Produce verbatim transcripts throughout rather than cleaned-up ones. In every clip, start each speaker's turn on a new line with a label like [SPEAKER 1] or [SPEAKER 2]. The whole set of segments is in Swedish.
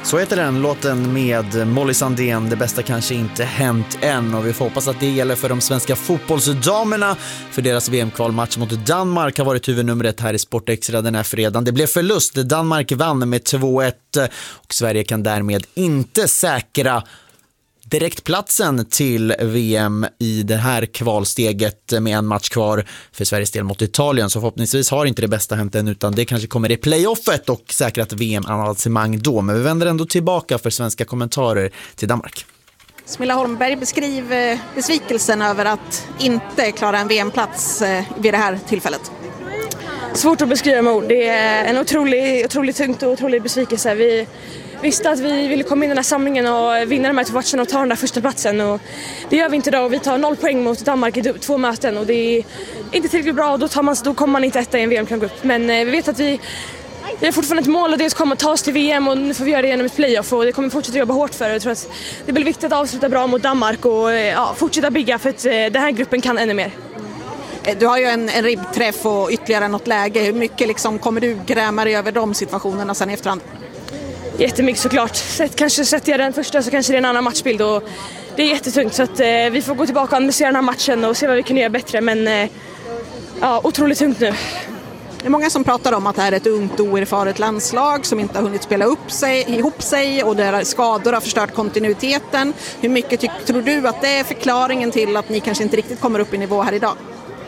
[SPEAKER 1] Så heter den låten med Molly Sandén. Det bästa kanske inte hänt än, och vi får hoppas att det gäller för de svenska fotbollsdamerna, för deras V M-kvalmatch mot Danmark har varit huvudnumret här i Sportextra den här fredagen. Det blev förlust. Danmark vann med två ett och Sverige kan därmed inte säkra direktplatsen till V M i det här kvalsteget med en match kvar för Sveriges del mot Italien. Så förhoppningsvis har inte det bästa hänt än, utan det kanske kommer i playoffet och säkrat V M-avancemang då. Men vi vänder ändå tillbaka för svenska kommentarer till Danmark.
[SPEAKER 2] Smilla Holmberg, beskriv besvikelsen över att inte klara en V M-plats vid det här tillfället.
[SPEAKER 3] Svårt att beskriva med ord. Det är en otrolig, otroligt tungt och otrolig besvikelse. Vi visste att vi ville komma in i den här samlingen och vinna de här två matcherna och ta den där första platsen. Och det gör vi inte idag. Vi tar noll poäng mot Danmark i två möten och det är inte tillräckligt bra. Och då, tar man, då kommer man inte etta i en V M-grupp. Men vi vet att vi, vi har fortfarande ett mål och det kommer att ta oss till V M, och nu får vi göra det genom ett playoff. Och det kommer fortsätta jobba hårt för. Jag tror att det blir viktigt att avsluta bra mot Danmark och ja, fortsätta bygga, för att den här gruppen kan ännu mer.
[SPEAKER 2] Du har ju en, en ribbträff och ytterligare något läge. Hur mycket liksom kommer du gräma dig över de situationerna sen i efterhand?
[SPEAKER 3] Jättemycket såklart. Sätt, kanske sätter jag den första så kanske det är en annan matchbild, och det är jättetungt, så att, eh, vi får gå tillbaka och analysera den här matchen och se vad vi kan göra bättre, men eh, ja, otroligt tungt nu.
[SPEAKER 2] Det är många som pratar om att det här är ett ungt oerfaret landslag som inte har hunnit spela upp sig, ihop sig, och där skador har förstört kontinuiteten. Hur mycket ty- tror du att det är förklaringen till att ni kanske inte riktigt kommer upp i nivå här idag?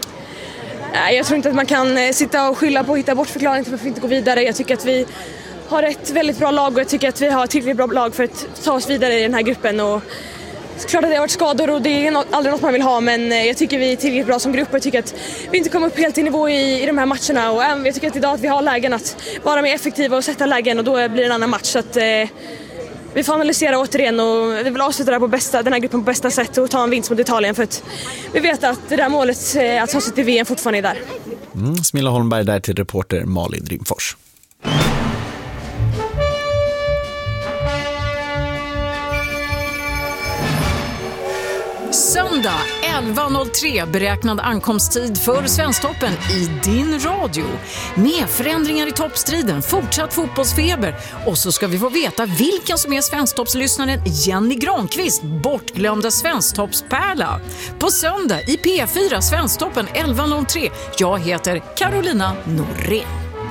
[SPEAKER 3] Nej, jag tror inte att man kan sitta och skylla på och hitta bort förklaringen till varför vi inte går vidare. Jag tycker att vi har ett väldigt bra lag och jag tycker att vi har ett tillräckligt bra lag för att ta oss vidare i den här gruppen. Och klart att det har varit skador och det är aldrig något man vill ha, men jag tycker vi är tillräckligt bra som grupp och jag tycker att vi inte kommer upp helt i nivå i, i de här matcherna. Och jag tycker att idag att vi har lägen att vara mer effektiva och sätta lägen, och då blir det en annan match. Så att, eh, vi får analysera återigen och vi vill avsluta det på bästa, den här gruppen på bästa sätt och ta en vinst mot Italien, för att vi vet att det där målet eh, att ta sig till V M fortfarande är där.
[SPEAKER 1] Mm, Smilla Holmberg där till reporter Malin Rimfors.
[SPEAKER 4] Söndag elva noll tre beräknad ankomsttid för Svensktoppen i din radio. Med förändringar i toppstriden, fortsatt fotbollsfeber, och så ska vi få veta vilken som är Svensktoppslyssnaren Jenny Granqvist, bortglömda Svensktoppspärla. På söndag i P fyra Svensktoppen elva noll tre. Jag heter Carolina Norén.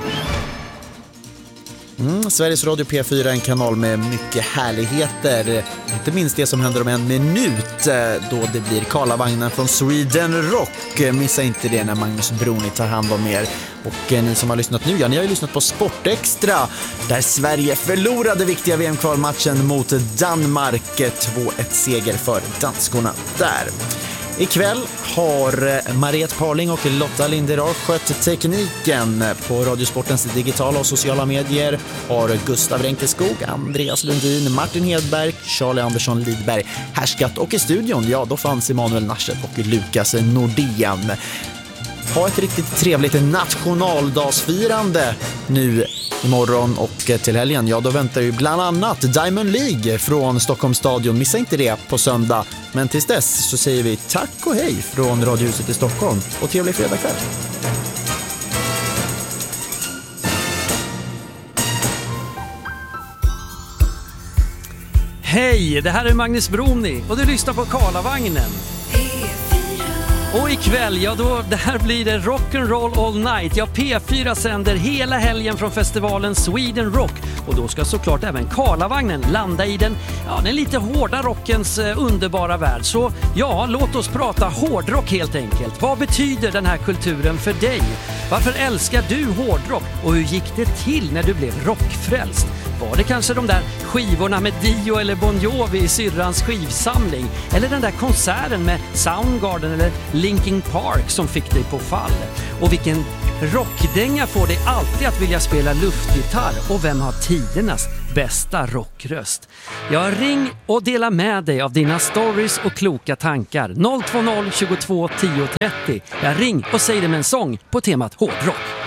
[SPEAKER 1] Mm, Sveriges Radio P fyra, en kanal med mycket härligheter. Inte minst det som händer om en minut då det blir Karlavagnen från Sweden Rock. Missa inte det när Magnus Broni tar hand om er. Och ni som har lyssnat nu, ja, ni har ju lyssnat på Sportextra där Sverige förlorade viktiga V M-kvalmatchen mot Danmark. två ett seger för danskorna där. Ikväll har Mariette Parling och Lotta Linderar skött tekniken. På Radiosportens digitala och sociala medier har Gustav Renkeskog, Andreas Lundin, Martin Hedberg, Charlie Andersson Lidberg härskat, och i studion, ja, då fanns Emanuel Naschet och Lukas Nordén. Ha ett riktigt trevligt nationaldagsfirande nu imorgon, och till helgen, ja, då väntar ju bland annat Diamond League från Stockholms stadion. Missa inte det på söndag. Men tills dess så säger vi tack och hej från Radiohuset i Stockholm, och trevlig fredagkväll.
[SPEAKER 5] Hej, det här är Magnus Broni och du lyssnar på Karlavagnen. Och ikväll, ja då, det här blir det Rock'n'Roll All Night. Ja, P fyra sänder hela helgen från festivalen Sweden Rock. Och då ska såklart även Karlavagnen landa i den, ja, den lite hårda rockens eh, underbara värld. Så ja, låt oss prata hårdrock helt enkelt. Vad betyder den här kulturen för dig? Varför älskar du hårdrock? Och hur gick det till när du blev rockfrälst? Var det kanske de där skivorna med Dio eller Bon Jovi i syrrans skivsamling? Eller den där konserten med Soundgarden eller Linkin Park som fick dig på fall? Och vilken rockdänga får dig alltid att vilja spela luftgitarr? Och vem har tidernas bästa rockröst? Jag ring och dela med dig av dina stories och kloka tankar. noll två noll tjugotvå tio trettio. Jag ring och säg det med en sång på temat hårdrock.